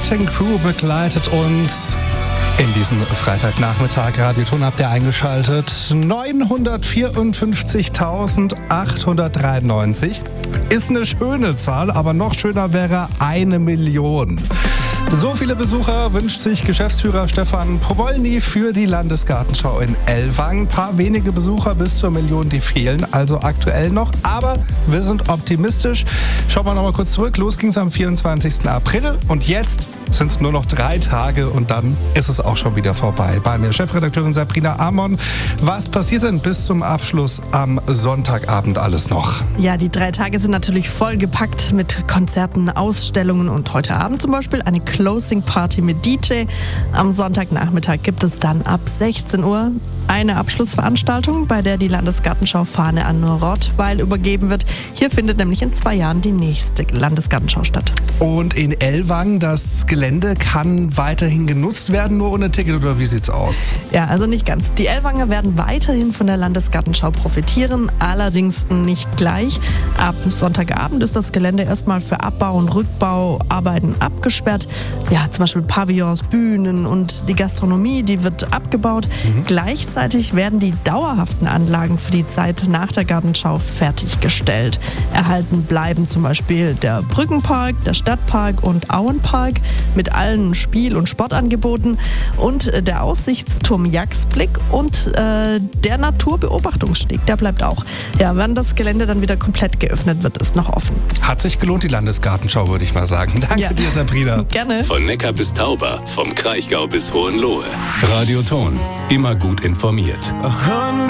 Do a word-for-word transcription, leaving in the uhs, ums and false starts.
Cutting Crew begleitet uns in diesem Freitagnachmittag. Radioton habt ihr eingeschaltet. neunhundertvierundfünfzigtausendachthundertdreiundneunzig ist eine schöne Zahl, aber noch schöner wäre eine Million. So viele Besucher wünscht sich Geschäftsführer Stefan Powolny für die Landesgartenschau in Ellwangen. Ein paar wenige Besucher bis zur Million, die fehlen also aktuell noch. Aber wir sind optimistisch. Schauen wir noch mal kurz zurück. Los ging es am vierundzwanzigsten April und jetzt sind es nur noch drei Tage und dann ist es auch schon wieder vorbei. Bei mir Chefredakteurin Sabrina Amon. Was passiert denn bis zum Abschluss am Sonntagabend alles noch? Ja, die drei Tage sind natürlich vollgepackt mit Konzerten, Ausstellungen und heute Abend zum Beispiel eine Closing Party mit D J. Am Sonntagnachmittag gibt es dann ab sechzehn Uhr eine Abschlussveranstaltung, bei der die Landesgartenschau Fahne an Rottweil übergeben wird. Hier findet nämlich in zwei Jahren die nächste Landesgartenschau statt. Und in Ellwangen, das Gelände kann weiterhin genutzt werden, nur ohne Ticket, oder wie sieht's aus? Ja, also nicht ganz. Die Ellwanger werden weiterhin von der Landesgartenschau profitieren, allerdings nicht gleich. Ab Sonntagabend ist das Gelände erstmal für Abbau- und Rückbauarbeiten abgesperrt. Ja, zum Beispiel Pavillons, Bühnen und die Gastronomie, die wird abgebaut. Mhm. Gleichzeitig werden die dauerhaften Anlagen für die Zeit nach der Gartenschau fertiggestellt. Erhalten bleiben zum Beispiel der Brückenpark, der Stadtpark und Auenpark mit allen Spiel- und Sportangeboten und der Aussichtsturm Jagsblick und äh, der Naturbeobachtungssteg, der bleibt auch. Ja, wann das Gelände dann wieder komplett geöffnet wird, ist noch offen. Hat sich gelohnt, die Landesgartenschau, würde ich mal sagen. Danke ja. dir, Sabrina. Gerne. Von Neckar bis Tauber, vom Kraichgau bis Hohenlohe. Radioton, immer gut informiert.